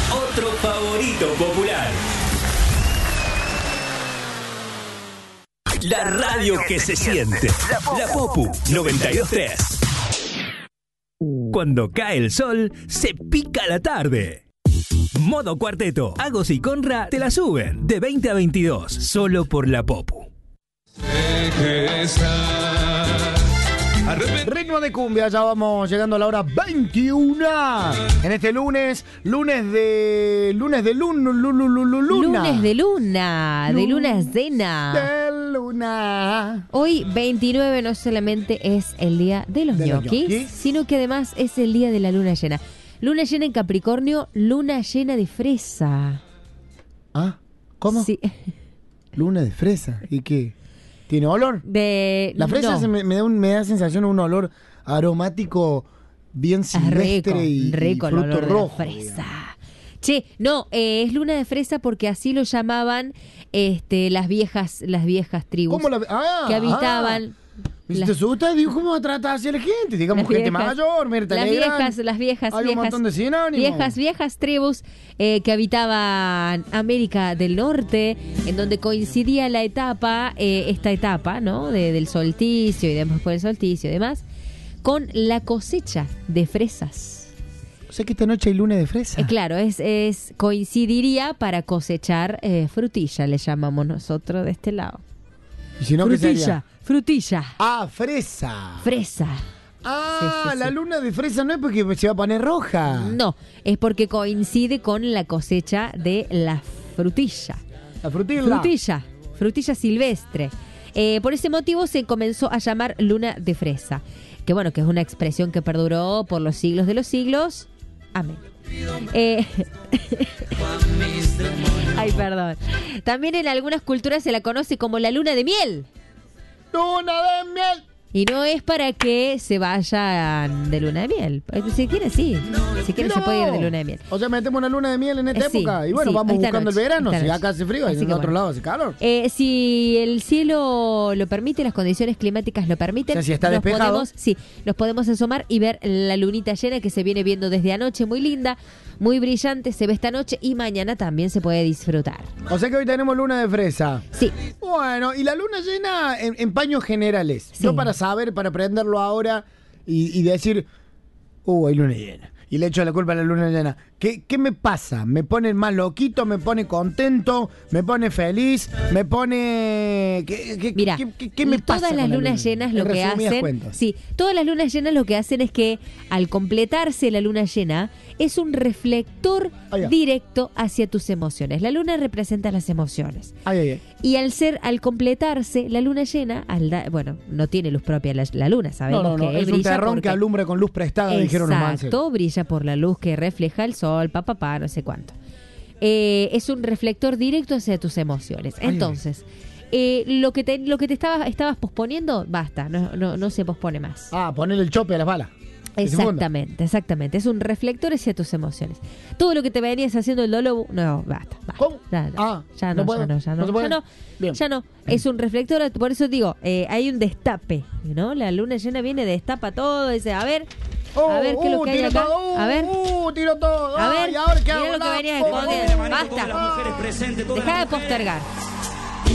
otro favorito popular. La radio que se siente. La Popu 92.3. Cuando cae el sol, se pica la tarde. Modo Cuarteto. Agos y Conra te la suben de 20 a 22, solo por La Popu. Ritmo de cumbia, ya vamos llegando a la hora 21. En este lunes de luna. Lunes de luna, de luna llena. De luna. Hoy 29 no solamente es el día de los ñoquis, sino que además es el día de la luna llena. Luna llena en Capricornio, luna llena de fresa. ¿Ah? ¿Cómo? Sí. Luna de fresa. ¿Y qué? ¿Tiene olor? La fresa no. me da sensación de un olor aromático bien silvestre y fruto rojo. Fresa. Che, no, es luna de fresa porque así lo llamaban las viejas tribus que habitaban. ¿Te asusta? Digo, ¿cómo va a tratar así a la gente? Digamos, gente mayor, Mirta Legrand. Las viejas. Hay un montón de sinónimos. Viejas tribus que habitaban América del Norte, en donde coincidía esta etapa, ¿no? Del solsticio y después del solsticio y demás, con la cosecha de fresas. O sea que esta noche hay luna de fresa. Claro, coincidiría para cosechar frutilla, le llamamos nosotros de este lado. ¿Y si no, qué sería? Frutilla. Ah, fresa. Fresa. Ah, sí. La luna de fresa no es porque se va a poner roja. No, es porque coincide con la cosecha de la frutilla. La frutilla. Frutilla silvestre. Por ese motivo se comenzó a llamar luna de fresa. Que bueno, que es una expresión que perduró por los siglos de los siglos. Amén. Ay, perdón. También en algunas culturas se la conoce como la luna de miel. ¡Luna de miel! Y no es para que se vayan de luna de miel. Si quieren, sí. Si quieren, se puede ir de luna de miel. O sea, metemos una luna de miel en esta época. Y bueno, vamos buscando el verano. Si acá hace frío, y en otro lado hace calor. Si el cielo lo permite, las condiciones climáticas lo permiten. O sea, si está despejado. Nos podemos asomar y ver la lunita llena que se viene viendo desde anoche. Muy linda, muy brillante. Se ve esta noche y mañana también se puede disfrutar. O sea que hoy tenemos luna de fresa. Sí. Bueno, y la luna llena en paños generales. Sí. Yo para saber, para aprenderlo ahora y decir, hay luna llena. Y le echo la culpa a la luna llena. ¿Qué me pasa? ¿Me pone más loquito? ¿Me pone contento? ¿Me pone feliz? ¿Me pone...? Mira, ¿qué me pasa todas las lunas llenas lo que hacen... Sí, todas las lunas llenas lo que hacen es que al completarse la luna llena es un reflector directo hacia tus emociones. La luna representa las emociones. Y al completarse la luna llena, no tiene luz propia la luna, sabemos que es un terrón que alumbra con luz prestada, dijeron los manses. Exacto, brilla por la luz que refleja el sol, no sé cuánto. Es un reflector directo hacia tus emociones. Entonces, lo que te estabas posponiendo, basta, no se pospone más. Ponerle el chope a las balas. Exactamente. Es un reflector hacia tus emociones. Todo lo que te venías haciendo el dolo, no, basta. ¿Cómo? Ya no. Es un reflector, por eso digo, hay un destape, ¿no? La luna llena viene, destapa todo, dice, a ver qué es lo que hay acá. Tiro todo. A ver, ¿y ahora qué hago? Mira lo que venías escondiendo. Basta. Deja de postergar.